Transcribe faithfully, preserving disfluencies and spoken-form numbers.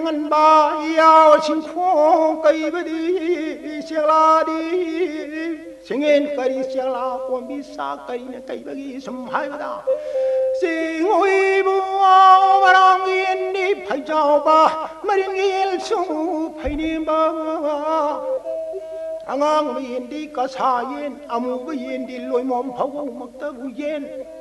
ngân ba yêu xin khô cây với đi xiang la đi xin yên cây đi xiang la quan bi sa cây này cây với đi sum hai ba xin ngồi bùa mà đang yên đi phải chào ba mà điên yên sung phải niệm ba ang ang yên đi cả xa yên amu với yên đi lôi mồm pháo mặc tơ bu yên